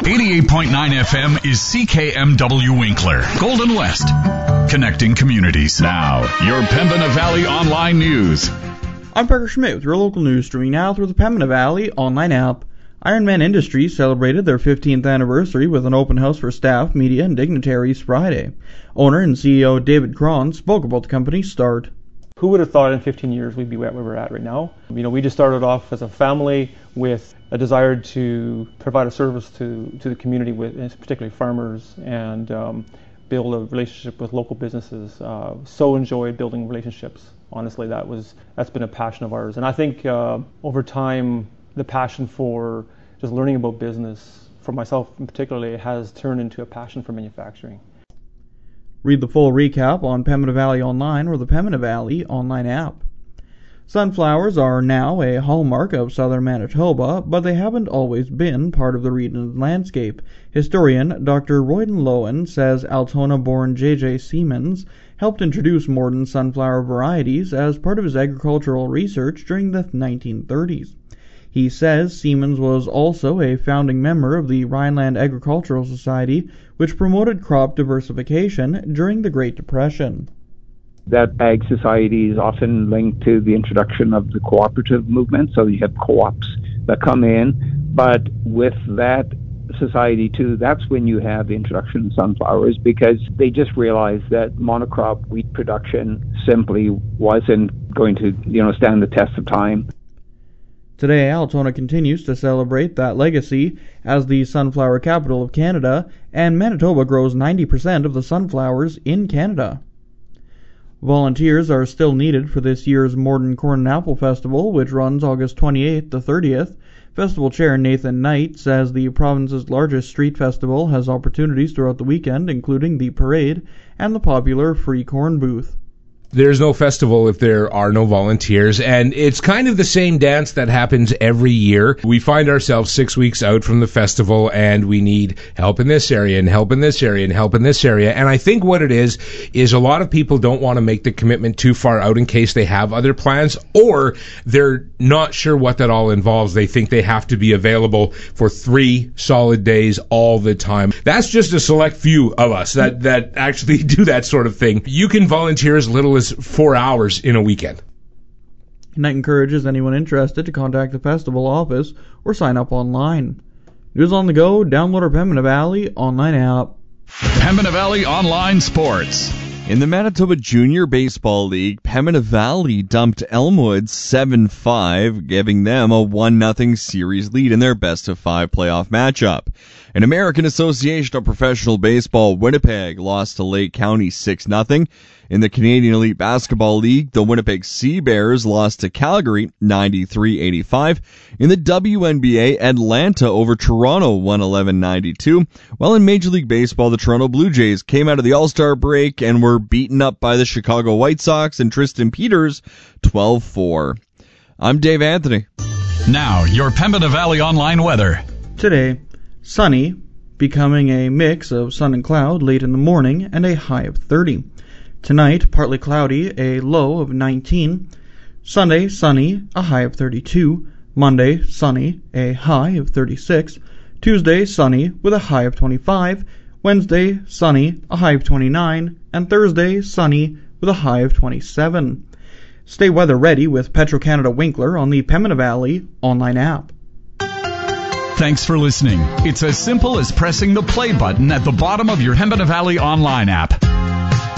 88.9 FM is CKMW Winkler, Golden West, connecting communities. Now, your Pembina Valley Online News. I'm Parker Schmidt with your local news, streaming now through the Pembina Valley Online app. Ironman Industries celebrated their 15th anniversary with an open house for staff, media, and dignitaries Friday. Owner and CEO David Cron spoke about the company's start. Who would have thought in 15 years we'd be where we're at right now? We just started off as a family with a desire to provide a service to the community, with particularly farmers, and build a relationship with local businesses. So enjoyed building relationships. Honestly, that's been a passion of ours. And I think over time, the passion for just learning about business, for myself in particular, has turned into a passion for manufacturing. Read the full recap on Pembina Valley Online or the Pembina Valley Online app. Sunflowers are now a hallmark of southern Manitoba, but they haven't always been part of the region's landscape. Historian Dr. Royden Lowen says Altona-born J.J. Siemens helped introduce modern sunflower varieties as part of his agricultural research during the 1930s. He says Siemens was also a founding member of the Rhineland Agricultural Society, which promoted crop diversification during the Great Depression. That ag society is often linked to the introduction of the cooperative movement, so you have co-ops that come in, but with that society too, that's when you have the introduction of sunflowers, because they just realized that monocrop wheat production simply wasn't going to, stand the test of time. Today, Altona continues to celebrate that legacy as the sunflower capital of Canada, and Manitoba grows 90% of the sunflowers in Canada. Volunteers are still needed for this year's Morden Corn and Apple Festival, which runs August 28th to 30th. Festival Chair Nathan Knight says the province's largest street festival has opportunities throughout the weekend, including the parade and the popular free corn booth. There's no festival if there are no volunteers, and it's kind of the same dance that happens every year. We find ourselves 6 weeks out from the festival, and we need help in this area, and help in this area, and help in this area. And I think what it is a lot of people don't want to make the commitment too far out in case they have other plans, or they're not sure what that all involves. They think they have to be available for 3 solid days all the time. That's just a select few of us that actually do that sort of thing. You can volunteer as little as 4 hours in a weekend. Knight encourages anyone interested to contact the festival office or sign up online. News on the go, download our Pembina Valley Online app. Pembina Valley Online Sports. In the Manitoba Junior Baseball League, Pembina Valley dumped Elmwood 7-5, giving them a 1-0 series lead in their best-of-5 playoff matchup. In American Association of Professional Baseball, Winnipeg lost to Lake County 6-0. In the Canadian Elite Basketball League, the Winnipeg Sea Bears lost to Calgary 93-85. In the WNBA, Atlanta over Toronto 111-92. While in Major League Baseball, the Toronto Blue Jays came out of the All-Star break and were beaten up by the Chicago White Sox and Tristan Peters 12-4. I'm Dave Anthony. Now, your Pembina Valley Online weather. Today, sunny, becoming a mix of sun and cloud late in the morning, and a high of 30. Tonight, partly cloudy, a low of 19. Sunday, sunny, a high of 32. Monday, sunny, a high of 36. Tuesday, sunny, with a high of 25. Wednesday, sunny, a high of 29. And Thursday, sunny, with a high of 27. Stay weather ready with Petro-Canada Winkler on the Pembina Valley Online app. Thanks for listening. It's as simple as pressing the play button at the bottom of your Pembina Valley Online app.